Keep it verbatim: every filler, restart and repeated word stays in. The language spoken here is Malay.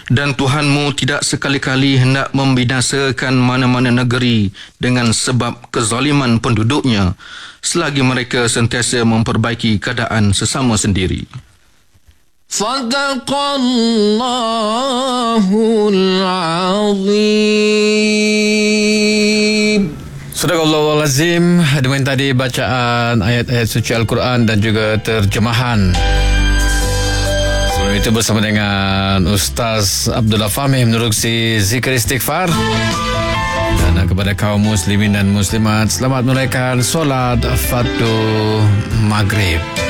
Dan Tuhanmu tidak sekali-kali hendak membinasakan mana-mana negeri dengan sebab kezaliman penduduknya, selagi mereka sentiasa memperbaiki keadaan sesama sendiri. Sadaqallahul Azim. Sadaqallahul Azim. Demikian tadi bacaan ayat-ayat suci Al-Quran dan juga terjemahan. Sebelum itu bersama dengan Ustaz Abdullah Fahmi menerusi zikir istighfar. Dan kepada kaum muslimin dan muslimat, selamat menunaikan solat fardu maghrib.